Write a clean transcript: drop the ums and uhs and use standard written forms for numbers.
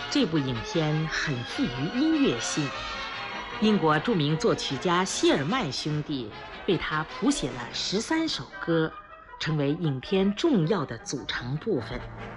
这部影片很富于音乐性，英国著名作曲家希尔曼兄弟为他谱写了13首歌，成为影片重要的组成部分。